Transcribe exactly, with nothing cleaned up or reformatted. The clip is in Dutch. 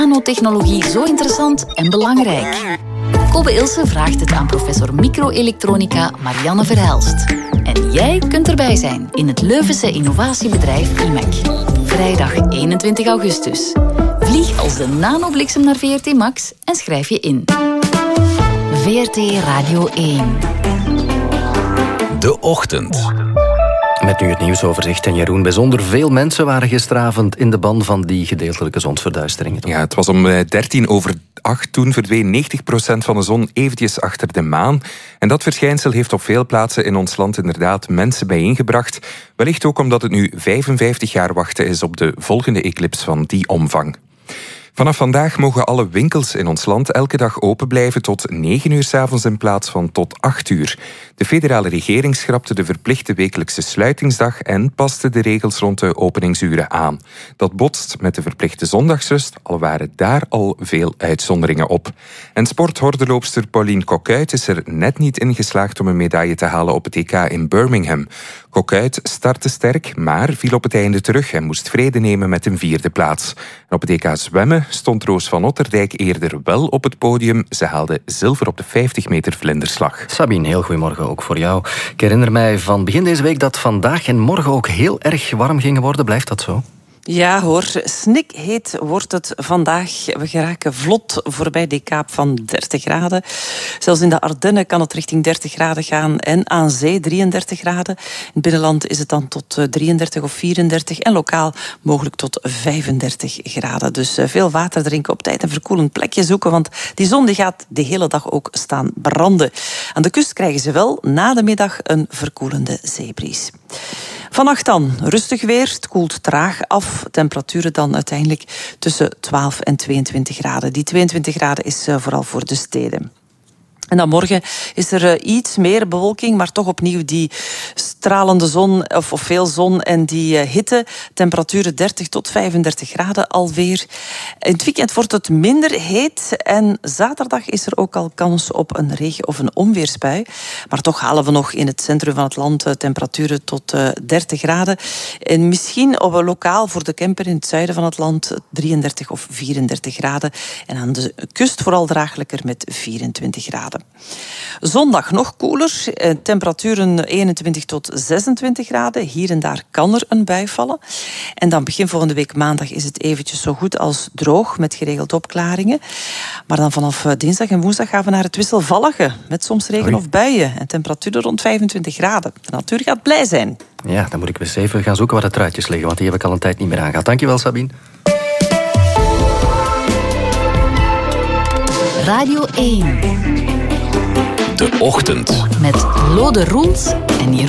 nanotechnologie zo interessant en belangrijk? Kobe Ilse vraagt het aan professor microelektronica Marianne Verhelst. En jij kunt erbij zijn in het Leuvense innovatiebedrijf I M E C. Vrijdag eenentwintig augustus. Vlieg als de nanobliksem naar V R T Max en schrijf je in. V R T Radio één. De Ochtend. Met nu het nieuwsoverzicht. En Jeroen, bijzonder veel mensen waren gisteravond in de ban van die gedeeltelijke zonsverduistering. Ja, het was om dertien over acht. Toen verdween negentig procent van de zon eventjes achter de maan. En dat verschijnsel heeft op veel plaatsen in ons land inderdaad mensen bijeengebracht. Wellicht ook omdat het nu vijfenvijftig jaar wachten is op de volgende eclips van die omvang. Vanaf vandaag mogen alle winkels in ons land elke dag open blijven tot negen uur 's avonds in plaats van tot acht uur. De federale regering schrapte de verplichte wekelijkse sluitingsdag en paste de regels rond de openingsuren aan. Dat botst met de verplichte zondagsrust, al waren daar al veel uitzonderingen op. En sporthordenloopster Pauline Coquuyt is er net niet in geslaagd om een medaille te halen op het E K in Birmingham. Coquuyt startte sterk, maar viel op het einde terug en moest vrede nemen met een vierde plaats. En op het E K zwemmen stond Roos van Otterdijk eerder wel op het podium. Ze haalde zilver op de vijftig meter vlinderslag. Sabine, heel goedemorgen ook voor jou. Ik herinner mij van begin deze week dat vandaag en morgen ook heel erg warm gingen worden. Blijft dat zo? Ja hoor, snikheet wordt het vandaag. We geraken vlot voorbij die kaap van dertig graden. Zelfs in de Ardennen kan het richting dertig graden gaan en aan zee drieëndertig graden. In het binnenland is het dan tot drieëndertig of vierendertig en lokaal mogelijk tot vijfendertig graden. Dus veel water drinken op tijd en verkoelend plekje zoeken, want die zon die gaat de hele dag ook staan branden. Aan de kust krijgen ze wel na de middag een verkoelende zeebries. Vannacht dan rustig weer, het koelt traag af. Temperaturen dan uiteindelijk tussen twaalf en tweeëntwintig graden. Die tweeëntwintig graden is vooral voor de steden. En dan morgen is er uh, iets meer bewolking, maar toch opnieuw die stralende zon, of, of veel zon en die uh, hitte. Temperaturen dertig tot vijfendertig graden alweer. In het weekend wordt het minder heet en zaterdag is er ook al kans op een regen- of een onweersbui. Maar toch halen we nog in het centrum van het land uh, temperaturen tot uh, dertig graden. En misschien op een lokaal voor de camper in het zuiden van het land drieëndertig of vierendertig graden. En aan de kust vooral draaglijker met vierentwintig graden. Zondag nog koeler, temperaturen eenentwintig tot zesentwintig graden. Hier en daar kan er een bui vallen. En dan begin volgende week maandag is het eventjes zo goed als droog met geregeld opklaringen. Maar dan vanaf dinsdag en woensdag gaan we naar het wisselvallige met soms regen Oei. of buien en temperaturen rond vijfentwintig graden. De natuur gaat blij zijn. Ja, dan moet ik eens even gaan zoeken waar de truitjes liggen, want die heb ik al een tijd niet meer aangehad. Dankjewel, Sabine. Radio één. De Ochtend. Met Lode Roels en Jeroen